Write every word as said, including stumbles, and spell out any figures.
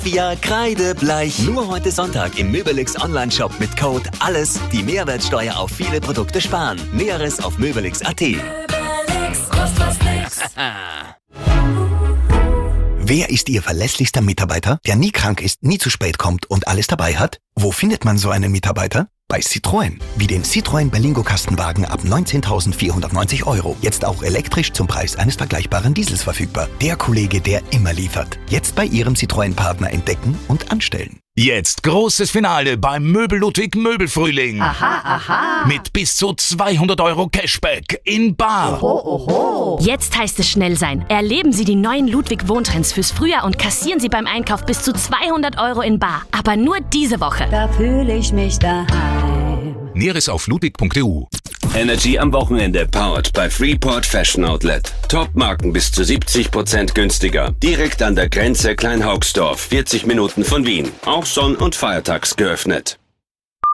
Raffia kreidebleich. Nur heute Sonntag im Möbelix Online-Shop mit Code ALLES die Mehrwertsteuer auf viele Produkte sparen. Näheres auf möbelix punkt at. Möbelix, kostet was nix. Wer ist Ihr verlässlichster Mitarbeiter, der nie krank ist, nie zu spät kommt und alles dabei hat? Wo findet man so einen Mitarbeiter? Bei Citroën. Wie den Citroën Berlingo Kastenwagen ab neunzehntausendvierhundertneunzig Euro. Jetzt auch elektrisch zum Preis eines vergleichbaren Diesels verfügbar. Der Kollege, der immer liefert. Jetzt bei Ihrem Citroën-Partner entdecken und anstellen. Jetzt großes Finale beim Möbel Ludwig Möbelfrühling. Aha, aha. Mit bis zu zweihundert Euro Cashback in bar. Oho, oho. Jetzt heißt es schnell sein. Erleben Sie die neuen Ludwig Wohntrends fürs Frühjahr und kassieren Sie beim Einkauf bis zu zweihundert Euro in bar. Aber nur diese Woche. Da fühle ich mich daheim. Näheres auf ludwig punkt e u. Energy am Wochenende, powered bei Freeport Fashion Outlet. Top-Marken bis zu siebzig Prozent günstiger. Direkt an der Grenze Kleinhaugsdorf, vierzig Minuten von Wien. Auch sonn- und feiertags geöffnet.